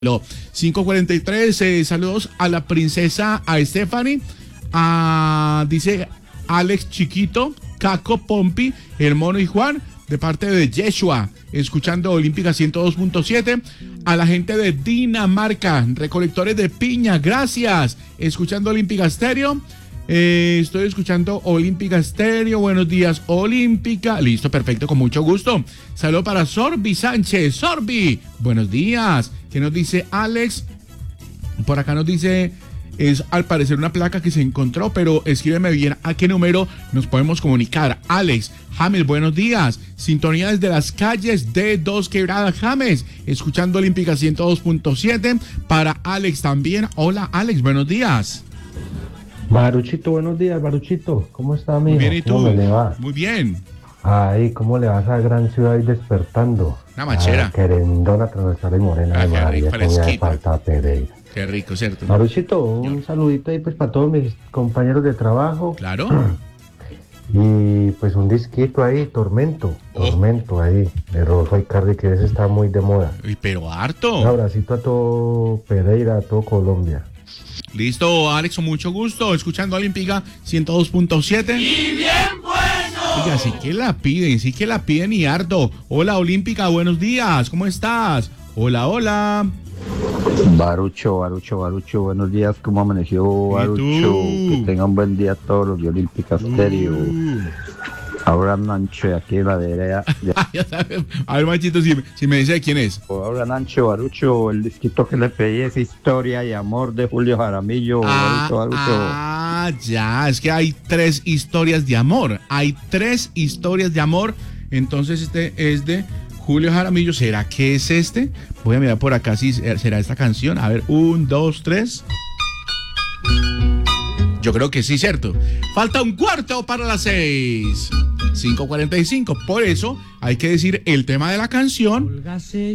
5:43, saludos a la princesa, a Stephanie, dice Alex Chiquito, Caco Pompi, el Mono y Juan, de parte de Yeshua, escuchando Olímpica 102.7, a la gente de Dinamarca, recolectores de piña, gracias, escuchando Olímpica Stereo. Estoy escuchando Olímpica Stereo. Buenos días, Olímpica. Listo, perfecto, con mucho gusto. Saludo para Sorbi Sánchez. Sorbi, buenos días. ¿Qué nos dice Alex? Por acá nos dice, es al parecer una placa que se encontró, pero escríbeme bien a qué número nos podemos comunicar. Alex, James, buenos días. Sintonía desde las calles de Dos Quebradas, James. Escuchando Olímpica 102.7. Para Alex también. Hola, Alex, buenos días. Baruchito, buenos días, Baruchito. ¿Cómo está, amigo? Muy bien, ¿y tú? ¿Cómo le va? Muy bien. Ay, ¿cómo le va a esa gran ciudad ahí despertando? Una machera. Querendona, transversal y morena de María, comida de falta Pereira. Qué rico, ¿cierto? Baruchito, un saludito ahí pues para todos mis compañeros de trabajo. Claro. Y pues un disquito ahí, Tormento ahí, de Rodolfo Icardi, que ese está muy de moda. Pero harto. Un abracito a todo Pereira, a todo Colombia. Listo, Alex, con mucho gusto, escuchando Olímpica 102.7. ¡Y bien bueno! Oiga, sí que la piden y harto. Hola, Olímpica, buenos días, ¿cómo estás? Hola, hola. Barucho, buenos días, ¿cómo amaneció, Barucho? Que tengan un buen día todos los de Olímpica Stereo. Abraham Nancho, de aquí en la vereda. Ya sabes. A ver, Machito, si me dice quién es. Abraham Nancho, Barucho, el disquito que le pedí es Historia y Amor de Julio Jaramillo. Barucho. Ya, es que hay 3 historias de amor. Entonces este es de Julio Jaramillo. ¿Será que es este? Voy a mirar por acá si será esta canción. A ver, 1, 2, 3. Yo creo que sí, ¿cierto? Falta un cuarto para las 6. 5:45. Por eso hay que decir el tema de la canción.